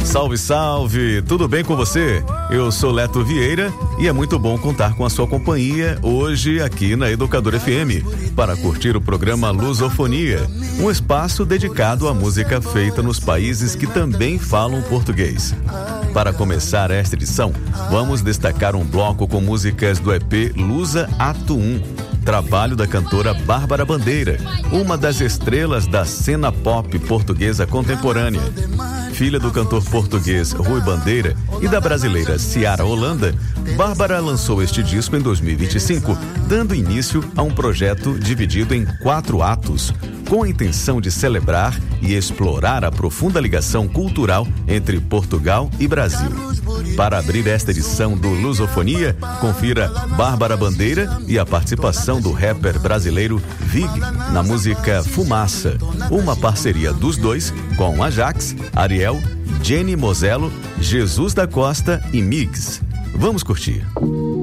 Salve, salve! Tudo bem com você? Eu sou Leto Vieira e é muito bom contar com a sua companhia hoje aqui na Educadora FM para curtir o programa Lusofonia, um espaço dedicado à música feita nos países que também falam português. Para começar esta edição, vamos destacar um bloco com músicas do EP Lusa Ato 1, trabalho da cantora Bárbara Bandeira, uma das estrelas da cena pop portuguesa contemporânea. Filha do cantor português Rui Bandeira e da brasileira Ciara Holanda, Bárbara lançou este disco em 2025, dando início a um projeto dividido em 4 atos, com a intenção de celebrar e explorar a profunda ligação cultural entre Portugal e Brasil. Para abrir esta edição do Lusofonia, confira Bárbara Bandeira e a participação do rapper brasileiro Vig na música Fumaça, uma parceria dos dois com Ajax, Ariel, Jenny Mosello, Jesus da Costa e Migs. Vamos curtir.